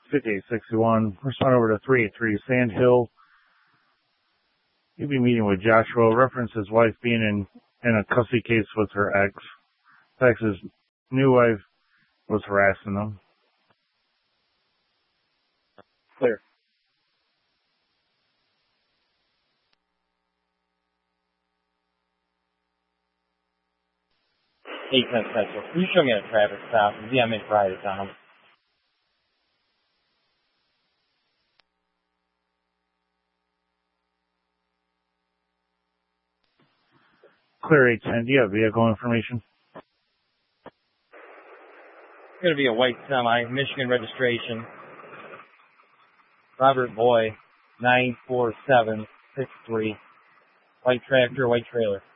5861. Respond over to 383 Sand Hill. You'll be meeting with Joshua. Reference his wife being in a custody case with her ex. His new wife was harassing them. Clear. 810 Central. Can you show me a traffic stop? Yeah, McBride is on. Clear 810. Do you have vehicle information? It's going to be a white semi, Michigan registration. Robert Boy, 94763. White tractor, white trailer.